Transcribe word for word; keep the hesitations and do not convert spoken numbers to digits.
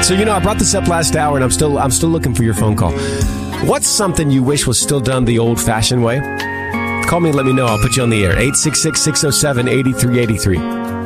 So, you know, I brought this up last hour, and I'm still I'm still looking for your phone call. What's something you wish was still done the old-fashioned way? Call me and let me know. I'll put you on the air. eight six six, six oh seven, eight three eight three.